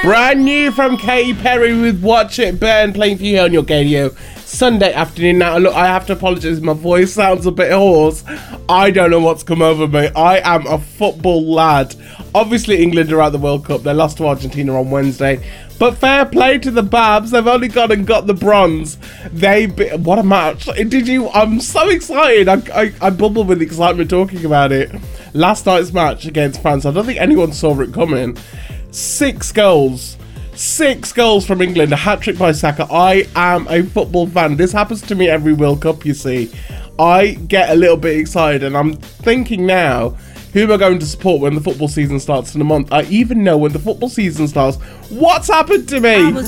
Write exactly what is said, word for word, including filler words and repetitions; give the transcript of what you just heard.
Brand new from Katy Perry with Watch It Burn, playing for you on your radio Sunday afternoon. Now, look, I have to apologise. My voice sounds a bit hoarse. I don't know what's come over me. I am a football lad. Obviously, England are at the World Cup. They lost to Argentina on Wednesday. But fair play to the Babs. They've only gone and got the bronze. They be- what a match. Did you? I'm so excited. I, I, I bubble with excitement talking about it. Last night's match against France, I don't think anyone saw it coming. Six goals. Six goals from England. A hat-trick by Saka. I am a football fan. This happens to me every World Cup, you see. I get a little bit excited, and I'm thinking now, who am I going to support when the football season starts in a month? I even know when the football season starts. What's happened to me?